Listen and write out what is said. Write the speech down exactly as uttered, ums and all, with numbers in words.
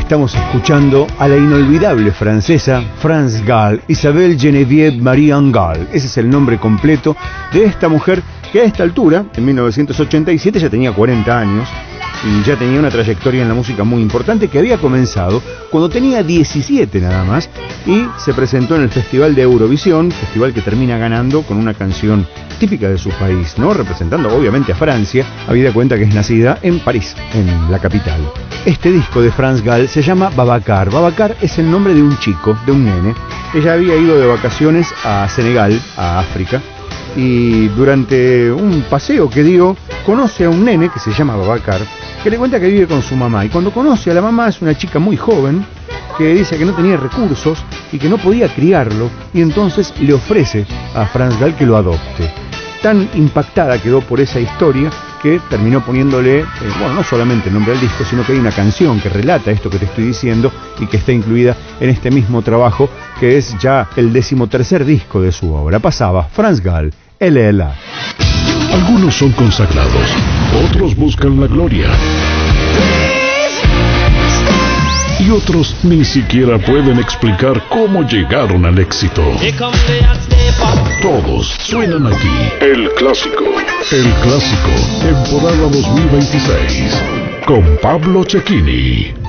estamos escuchando a la inolvidable francesa France Gall, Isabelle Geneviève Marion Gall. Ese es el nombre completo de esta mujer que a esta altura, en mil novecientos ochenta y siete, ya tenía cuarenta años y ya tenía una trayectoria en la música muy importante que había comenzado cuando tenía diecisiete nada más y se presentó en el Festival de Eurovisión, festival que termina ganando con una canción típica de su país, ¿no? Representando obviamente a Francia, habida cuenta que es nacida en París, en la capital. Este disco de France Gall se llama Babacar. Babacar es el nombre de un chico, de un nene. Ella había ido de vacaciones a Senegal, a África, y durante un paseo que dio, conoce a un nene que se llama Babacar, que le cuenta que vive con su mamá. Y cuando conoce a la mamá, es una chica muy joven, que dice que no tenía recursos y que no podía criarlo, y entonces le ofrece a France Gall que lo adopte. Tan impactada quedó por esa historia que terminó poniéndole, eh, bueno, no solamente el nombre del disco, sino que hay una canción que relata esto que te estoy diciendo y que está incluida en este mismo trabajo, que es ya el decimotercer disco de su obra. Pasaba France Gall, L L A. Algunos son consagrados, otros buscan la gloria. Y otros ni siquiera pueden explicar cómo llegaron al éxito. Todos suenan aquí. El Clásico. El Clásico, temporada dos mil veintiséis. Con Pablo Cecchini.